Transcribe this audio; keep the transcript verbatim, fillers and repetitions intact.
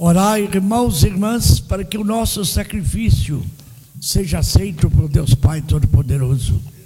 Orai, irmãos e irmãs, para que o nosso sacrifício seja aceito por Deus Pai Todo-Poderoso.